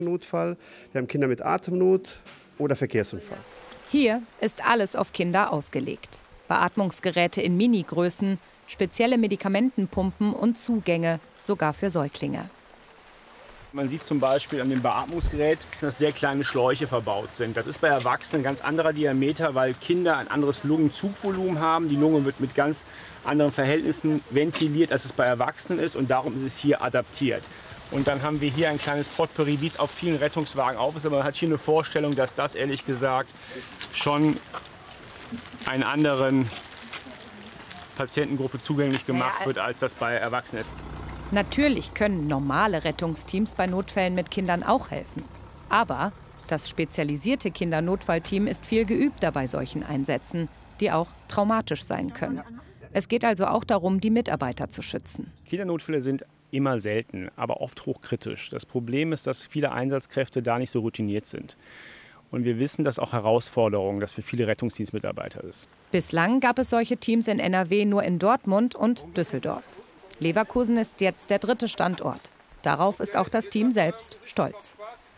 Notfall, wir haben Kinder mit Atemnot oder Verkehrsunfall. Hier ist alles auf Kinder ausgelegt. Beatmungsgeräte in Minigrößen, spezielle Medikamentenpumpen und Zugänge, sogar für Säuglinge. Man sieht zum Beispiel an dem Beatmungsgerät, dass sehr kleine Schläuche verbaut sind. Das ist bei Erwachsenen ein ganz anderer Diameter, weil Kinder ein anderes Lungenzugvolumen haben. Die Lunge wird mit ganz anderen Verhältnissen ventiliert, als es bei Erwachsenen ist. Und darum ist es hier adaptiert. Und dann haben wir hier ein kleines Potpourri, wie es auf vielen Rettungswagen auch ist. Aber man hat hier eine Vorstellung, dass das ehrlich gesagt schon einer anderen Patientengruppe zugänglich gemacht wird, als das bei Erwachsenen ist. Natürlich können normale Rettungsteams bei Notfällen mit Kindern auch helfen. Aber das spezialisierte Kindernotfallteam ist viel geübter bei solchen Einsätzen, die auch traumatisch sein können. Es geht also auch darum, die Mitarbeiter zu schützen. Kindernotfälle sind immer selten, aber oft hochkritisch. Das Problem ist, dass viele Einsatzkräfte da nicht so routiniert sind. Und wir wissen, dass auch Herausforderung, das für viele Rettungsdienstmitarbeiter ist. Bislang gab es solche Teams in NRW nur in Dortmund und Düsseldorf. Leverkusen ist jetzt der 3. Standort. Darauf ist auch das Team selbst stolz.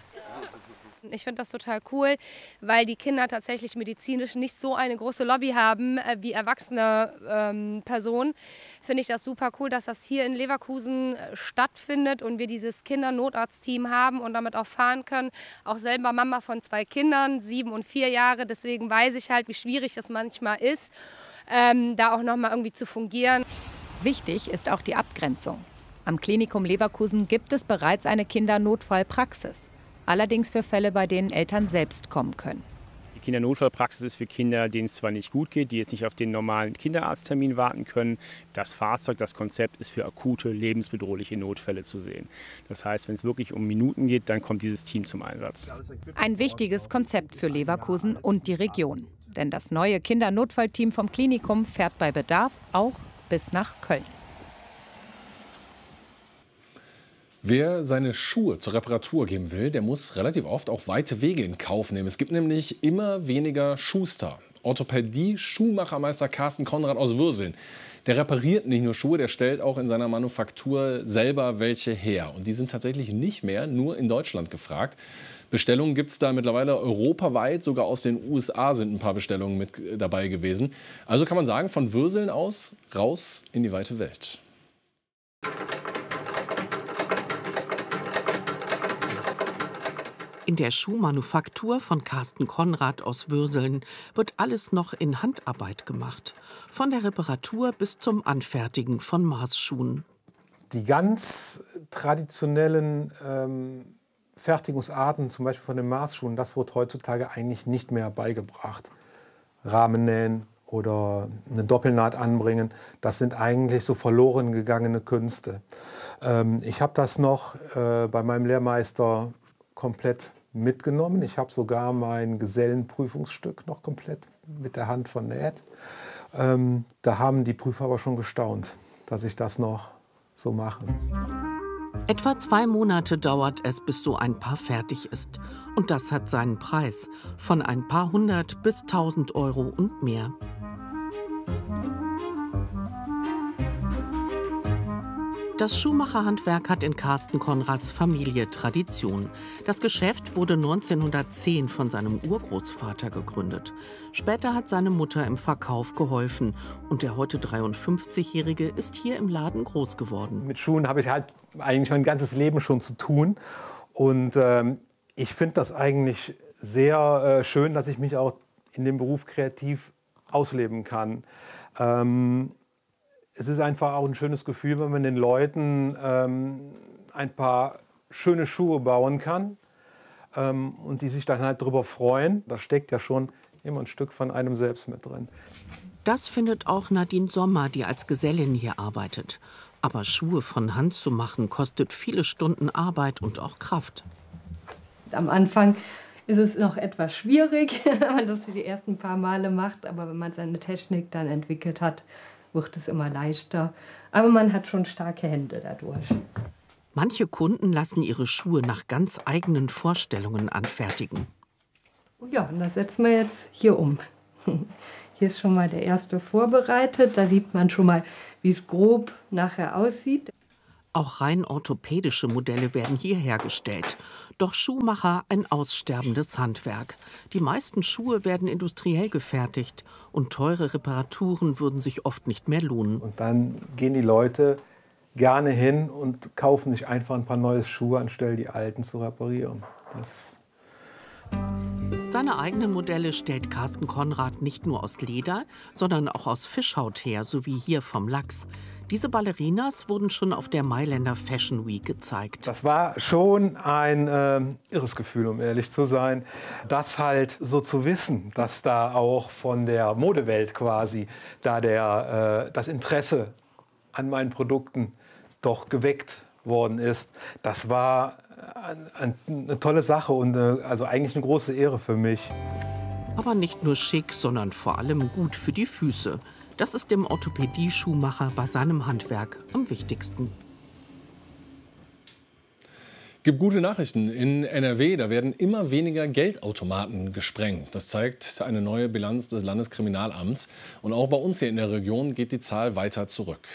Ich finde das total cool, weil die Kinder tatsächlich medizinisch nicht so eine große Lobby haben wie erwachsene Personen. Finde ich das super cool, dass das hier in Leverkusen stattfindet und wir dieses Kindernotarztteam haben und damit auch fahren können. Auch selber Mama von 2 Kindern, 7 und 4 Jahre. Deswegen weiß ich halt, wie schwierig das manchmal ist, da auch noch mal irgendwie zu fungieren. Wichtig ist auch die Abgrenzung. Am Klinikum Leverkusen gibt es bereits eine Kindernotfallpraxis. Allerdings für Fälle, bei denen Eltern selbst kommen können. Die Kindernotfallpraxis ist für Kinder, denen es zwar nicht gut geht, die jetzt nicht auf den normalen Kinderarzttermin warten können. Das Fahrzeug, das Konzept ist für akute, lebensbedrohliche Notfälle zu sehen. Das heißt, wenn es wirklich um Minuten geht, dann kommt dieses Team zum Einsatz. Ein wichtiges Konzept für Leverkusen und die Region. Denn das neue Kindernotfallteam vom Klinikum fährt bei Bedarf auch bis nach Köln. Wer seine Schuhe zur Reparatur geben will, der muss relativ oft auch weite Wege in Kauf nehmen. Es gibt nämlich immer weniger Schuster. Orthopädie-Schuhmachermeister Carsten Konrad aus Würseln, der repariert nicht nur Schuhe, der stellt auch in seiner Manufaktur selber welche her. Und die sind tatsächlich nicht mehr nur in Deutschland gefragt. Bestellungen gibt es da mittlerweile europaweit, sogar aus den USA sind ein paar Bestellungen mit dabei gewesen. Also kann man sagen, von Würseln aus raus in die weite Welt. In der Schuhmanufaktur von Carsten Konrad aus Würseln wird alles noch in Handarbeit gemacht. Von der Reparatur bis zum Anfertigen von Maßschuhen. Die ganz traditionellen Fertigungsarten, zum Beispiel von den Maßschuhen, das wird heutzutage eigentlich nicht mehr beigebracht. Rahmen nähen oder eine Doppelnaht anbringen, das sind eigentlich so verloren gegangene Künste. Ich habe das noch bei meinem Lehrmeister komplett mitgenommen. Ich habe sogar mein Gesellenprüfungsstück noch komplett mit der Hand vernäht. Da haben die Prüfer aber schon gestaunt, dass ich das noch so mache. Etwa 2 Monate dauert es, bis so ein Paar fertig ist. Und das hat seinen Preis. Von ein paar 100 bis 1000 Euro und mehr. Das Schuhmacherhandwerk hat in Carsten Konrads Familie Tradition. Das Geschäft wurde 1910 von seinem Urgroßvater gegründet. Später hat seine Mutter im Verkauf geholfen. Und der heute 53-Jährige ist hier im Laden groß geworden. Mit Schuhen habe ich halt eigentlich mein ganzes Leben schon zu tun. Und ich finde das eigentlich sehr schön, dass ich mich auch in dem Beruf kreativ ausleben kann. Es ist einfach auch ein schönes Gefühl, wenn man den Leuten ein paar schöne Schuhe bauen kann und die sich dann halt darüber freuen. Da steckt ja schon immer ein Stück von einem selbst mit drin. Das findet auch Nadine Sommer, die als Gesellin hier arbeitet. Aber Schuhe von Hand zu machen, kostet viele Stunden Arbeit und auch Kraft. Am Anfang ist es noch etwas schwierig, wenn man das die ersten paar Male macht. Aber wenn man seine Technik dann entwickelt hat, wird es immer leichter. Aber man hat schon starke Hände dadurch. Manche Kunden lassen ihre Schuhe nach ganz eigenen Vorstellungen anfertigen. Ja, und das setzen wir jetzt hier um. Hier ist schon mal der erste vorbereitet. Da sieht man schon mal, wie es grob nachher aussieht. Auch rein orthopädische Modelle werden hier hergestellt. Doch Schuhmacher ein aussterbendes Handwerk. Die meisten Schuhe werden industriell gefertigt und teure Reparaturen würden sich oft nicht mehr lohnen. Und dann gehen die Leute gerne hin und kaufen sich einfach ein paar neue Schuhe, anstelle die alten zu reparieren. Seine eigenen Modelle stellt Carsten Konrad nicht nur aus Leder, sondern auch aus Fischhaut her, so wie hier vom Lachs. Diese Ballerinas wurden schon auf der Mailänder Fashion Week gezeigt. Das war schon ein irres Gefühl, um ehrlich zu sein. Das halt so zu wissen, dass da auch von der Modewelt quasi da das Interesse an meinen Produkten doch geweckt worden ist. Das war eine tolle Sache und also eigentlich eine große Ehre für mich. Aber nicht nur schick, sondern vor allem gut für die Füße. Das ist dem Orthopädie-Schuhmacher bei seinem Handwerk am wichtigsten. Gibt gute Nachrichten. In NRW, da werden immer weniger Geldautomaten gesprengt. Das zeigt eine neue Bilanz des Landeskriminalamts. Und auch bei uns hier in der Region geht die Zahl weiter zurück.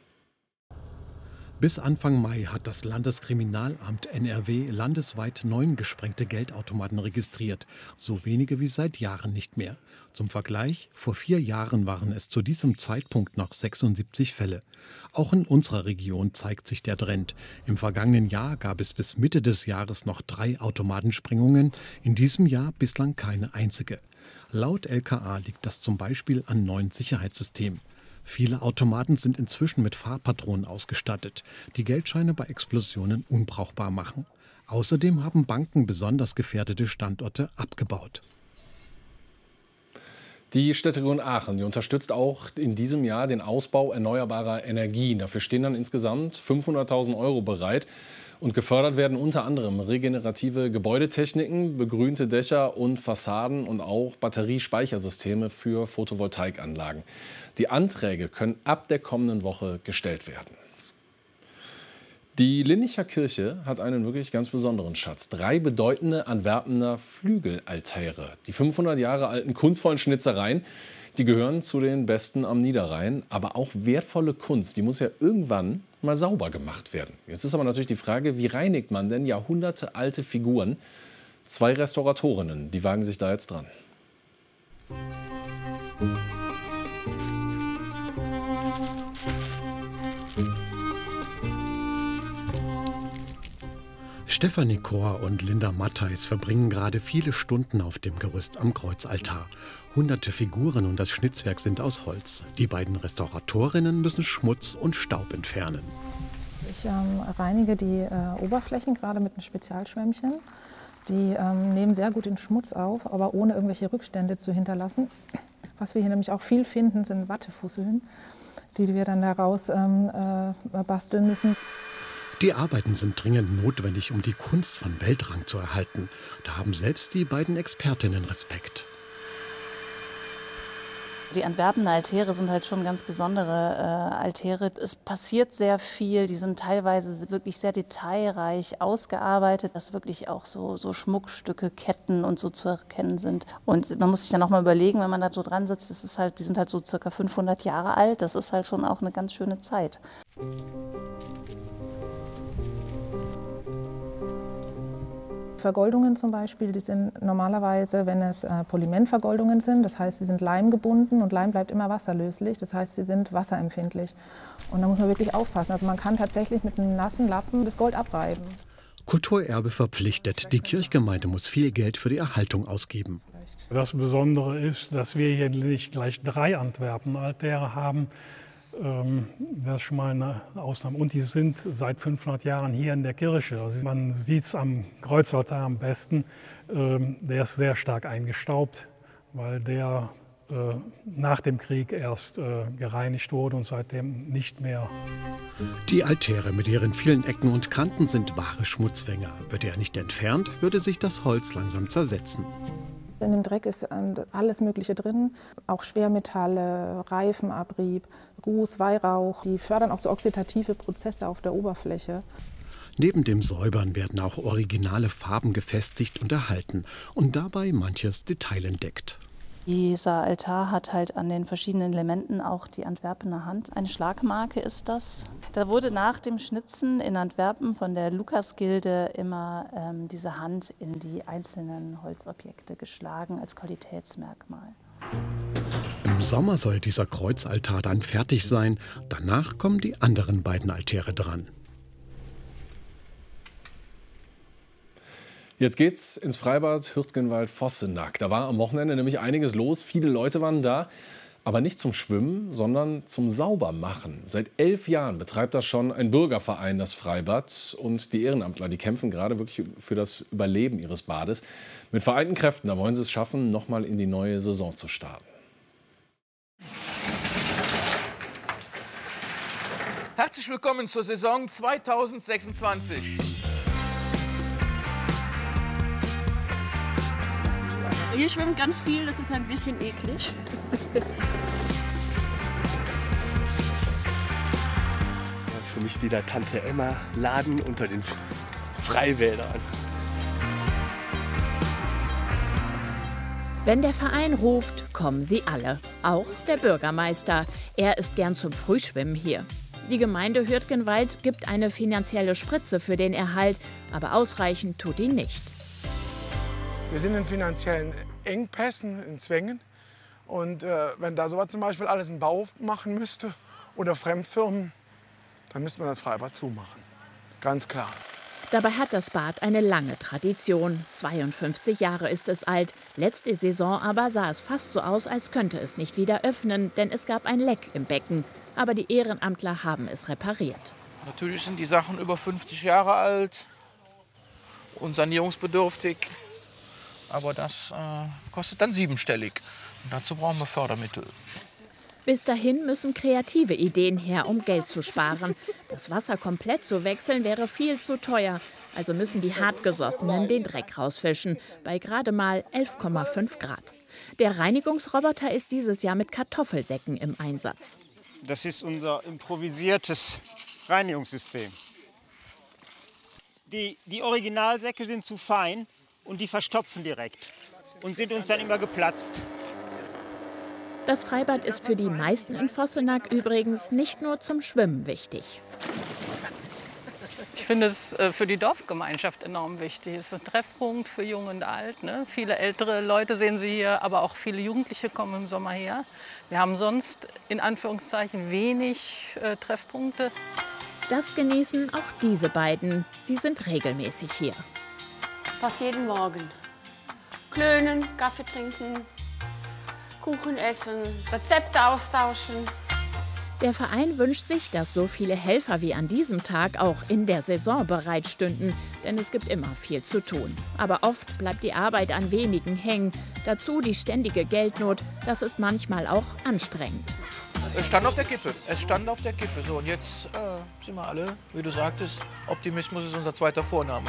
Bis Anfang Mai hat das Landeskriminalamt NRW landesweit 9 gesprengte Geldautomaten registriert. So wenige wie seit Jahren nicht mehr. Zum Vergleich, vor 4 Jahren waren es zu diesem Zeitpunkt noch 76 Fälle. Auch in unserer Region zeigt sich der Trend. Im vergangenen Jahr gab es bis Mitte des Jahres noch 3 Automatensprengungen, in diesem Jahr bislang keine einzige. Laut LKA liegt das zum Beispiel an neuen Sicherheitssystemen. Viele Automaten sind inzwischen mit Fahrpatronen ausgestattet, die Geldscheine bei Explosionen unbrauchbar machen. Außerdem haben Banken besonders gefährdete Standorte abgebaut. Die Städteregion Aachen, die unterstützt auch in diesem Jahr den Ausbau erneuerbarer Energien. Dafür stehen dann insgesamt 500.000 € bereit. Und gefördert werden unter anderem regenerative Gebäudetechniken, begrünte Dächer und Fassaden und auch Batteriespeichersysteme für Photovoltaikanlagen. Die Anträge können ab der kommenden Woche gestellt werden. Die Linnicher Kirche hat einen wirklich ganz besonderen Schatz. 3 bedeutende Antwerpener Flügelaltäre. Die 500 Jahre alten kunstvollen Schnitzereien, die gehören zu den besten am Niederrhein. Aber auch wertvolle Kunst, die muss ja irgendwann mal sauber gemacht werden. Jetzt ist aber natürlich die Frage, wie reinigt man denn jahrhundertealte Figuren? 2 Restauratorinnen, die wagen sich da jetzt dran. Stefanie Kor und Linda Mattheis verbringen gerade viele Stunden auf dem Gerüst am Kreuzaltar. Hunderte Figuren und das Schnitzwerk sind aus Holz. Die beiden Restauratorinnen müssen Schmutz und Staub entfernen. Ich reinige die Oberflächen gerade mit einem Spezialschwämmchen. Die nehmen sehr gut den Schmutz auf, aber ohne irgendwelche Rückstände zu hinterlassen. Was wir hier nämlich auch viel finden, sind Wattefusseln, die wir dann daraus basteln müssen. Die Arbeiten sind dringend notwendig, um die Kunst von Weltrang zu erhalten. Da haben selbst die beiden Expertinnen Respekt. Die Antwerpener Altäre sind halt schon ganz besondere Altäre. Es passiert sehr viel, die sind teilweise wirklich sehr detailreich ausgearbeitet, dass wirklich auch so Schmuckstücke, Ketten und so zu erkennen sind. Und man muss sich dann auch mal überlegen, wenn man da so dran sitzt, die sind halt so circa 500 Jahre alt, das ist halt schon auch eine ganz schöne Zeit. Vergoldungen zum Beispiel, die sind normalerweise, wenn es Polymentvergoldungen sind, das heißt, sie sind leimgebunden und Leim bleibt immer wasserlöslich, das heißt, sie sind wasserempfindlich. Und da muss man wirklich aufpassen. Also man kann tatsächlich mit einem nassen Lappen das Gold abreiben. Kulturerbe verpflichtet. Die Kirchgemeinde muss viel Geld für die Erhaltung ausgeben. Das Besondere ist, dass wir hier nicht gleich 3 Antwerpen-Altäre haben. Das ist schon mal eine Ausnahme. Und die sind seit 500 Jahren hier in der Kirche. Also man sieht es am Kreuzaltar am besten. Der ist sehr stark eingestaubt, weil der nach dem Krieg erst gereinigt wurde und seitdem nicht mehr. Die Altäre mit ihren vielen Ecken und Kanten sind wahre Schmutzfänger. Wird er nicht entfernt, würde sich das Holz langsam zersetzen. In dem Dreck ist alles Mögliche drin, auch Schwermetalle, Reifenabrieb, Ruß, Weihrauch. Die fördern auch so oxidative Prozesse auf der Oberfläche. Neben dem Säubern werden auch originale Farben gefestigt und erhalten und dabei manches Detail entdeckt. Dieser Altar hat halt an den verschiedenen Elementen auch die Antwerpener Hand. Eine Schlagmarke ist das. Da wurde nach dem Schnitzen in Antwerpen von der Lukasgilde immer diese Hand in die einzelnen Holzobjekte geschlagen als Qualitätsmerkmal. Im Sommer soll dieser Kreuzaltar dann fertig sein. Danach kommen die anderen beiden Altäre dran. Jetzt geht's ins Freibad Hürtgenwald-Vossenack. Da war am Wochenende nämlich einiges los. Viele Leute waren da, aber nicht zum Schwimmen, sondern zum Saubermachen. Seit 11 Jahren betreibt das schon ein Bürgerverein, das Freibad. Und die Ehrenamtler, die kämpfen gerade wirklich für das Überleben ihres Bades. Mit vereinten Kräften, da wollen sie es schaffen, noch mal in die neue Saison zu starten. Herzlich willkommen zur Saison 2026. Hier schwimmt ganz viel, das ist ein bisschen eklig. Für mich wieder Tante Emma Laden unter den Freiwäldern. Wenn der Verein ruft, kommen sie alle. Auch der Bürgermeister. Er ist gern zum Frühschwimmen hier. Die Gemeinde Hürtgenwald gibt eine finanzielle Spritze für den Erhalt, aber ausreichend tut ihn nicht. Wir sind in finanziellen Engpässen, in Zwängen. Und wenn da sowas zum Beispiel alles ein Bau machen müsste oder Fremdfirmen, dann müsste man das Freibad zumachen. Ganz klar. Dabei hat das Bad eine lange Tradition. 52 Jahre ist es alt. Letzte Saison aber sah es fast so aus, als könnte es nicht wieder öffnen, denn es gab ein Leck im Becken. Aber die Ehrenamtler haben es repariert. Natürlich sind die Sachen über 50 Jahre alt und sanierungsbedürftig. Aber das kostet dann siebenstellig. Und dazu brauchen wir Fördermittel. Bis dahin müssen kreative Ideen her, um Geld zu sparen. Das Wasser komplett zu wechseln wäre viel zu teuer. Also müssen die Hartgesottenen den Dreck rausfischen, bei gerade mal 11,5 Grad. Der Reinigungsroboter ist dieses Jahr mit Kartoffelsäcken im Einsatz. Das ist unser improvisiertes Reinigungssystem. Die Originalsäcke sind zu fein und die verstopfen direkt und sind uns dann immer geplatzt. Das Freibad ist für die meisten in Vossenack übrigens nicht nur zum Schwimmen wichtig. Ich finde es für die Dorfgemeinschaft enorm wichtig. Es ist ein Treffpunkt für Jung und Alt. Ne? Viele ältere Leute sehen Sie hier, aber auch viele Jugendliche kommen im Sommer her. Wir haben sonst in Anführungszeichen wenig Treffpunkte. Das genießen auch diese beiden. Sie sind regelmäßig hier. Fast jeden Morgen. Klönen, Kaffee trinken, Kuchen essen, Rezepte austauschen. Der Verein wünscht sich, dass so viele Helfer wie an diesem Tag auch in der Saison bereitstünden. Denn es gibt immer viel zu tun. Aber oft bleibt die Arbeit an wenigen hängen. Dazu die ständige Geldnot. Das ist manchmal auch anstrengend. Es stand auf der Kippe. Es stand auf der Kippe. So, und jetzt sind wir alle, wie du sagtest, Optimismus ist unser zweiter Vorname.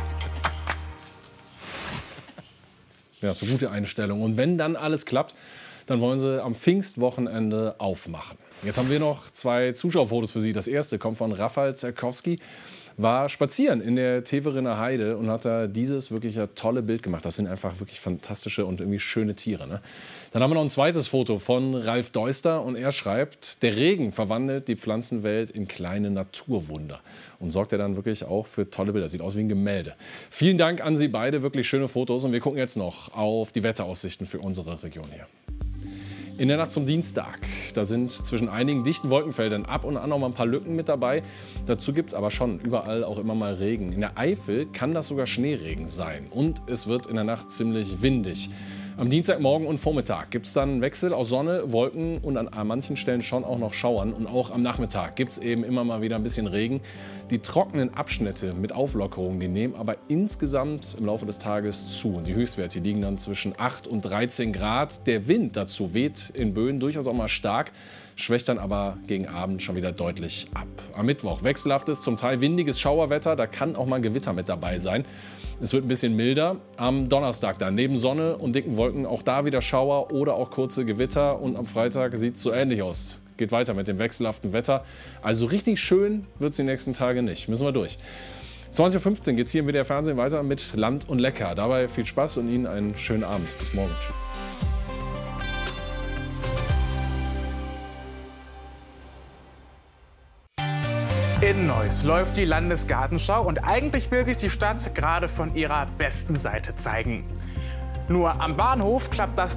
Ja, das ist eine gute Einstellung. Und wenn dann alles klappt, dann wollen sie am Pfingstwochenende aufmachen. Jetzt haben wir noch 2 Zuschauerfotos für Sie. Das erste kommt von Rafael Zerkowski. War spazieren in der Teveriner Heide und hat da dieses wirklich tolle Bild gemacht. Das sind einfach wirklich fantastische und irgendwie schöne Tiere. Ne? Dann haben wir noch ein zweites Foto von Ralf Deuster und er schreibt, der Regen verwandelt die Pflanzenwelt in kleine Naturwunder. Und sorgt er dann wirklich auch für tolle Bilder. Sieht aus wie ein Gemälde. Vielen Dank an Sie beide, wirklich schöne Fotos. Und wir gucken jetzt noch auf die Wetteraussichten für unsere Region hier. In der Nacht zum Dienstag, da sind zwischen einigen dichten Wolkenfeldern ab und an auch mal ein paar Lücken mit dabei. Dazu gibt es aber schon überall auch immer mal Regen. In der Eifel kann das sogar Schneeregen sein. Und es wird in der Nacht ziemlich windig. Am Dienstagmorgen und Vormittag gibt es dann einen Wechsel aus Sonne, Wolken und an manchen Stellen schon auch noch Schauern. Und auch am Nachmittag gibt es eben immer mal wieder ein bisschen Regen. Die trockenen Abschnitte mit Auflockerungen, die nehmen aber insgesamt im Laufe des Tages zu. Und die Höchstwerte liegen dann zwischen 8 und 13 Grad. Der Wind dazu weht in Böen durchaus auch mal stark, schwächt dann aber gegen Abend schon wieder deutlich ab. Am Mittwoch wechselhaftes, zum Teil windiges Schauerwetter. Da kann auch mal ein Gewitter mit dabei sein. Es wird ein bisschen milder. Am Donnerstag dann neben Sonne und dicken Wolken auch da wieder Schauer oder auch kurze Gewitter. Und am Freitag sieht es so ähnlich aus. Geht weiter mit dem wechselhaften Wetter. Also richtig schön wird es die nächsten Tage nicht. Müssen wir durch. 20:15 Uhr geht es hier im WDR Fernsehen weiter mit Land und Lecker. Dabei viel Spaß und Ihnen einen schönen Abend. Bis morgen. Tschüss. In Neuss läuft die Landesgartenschau und eigentlich will sich die Stadt gerade von ihrer besten Seite zeigen. Nur am Bahnhof klappt das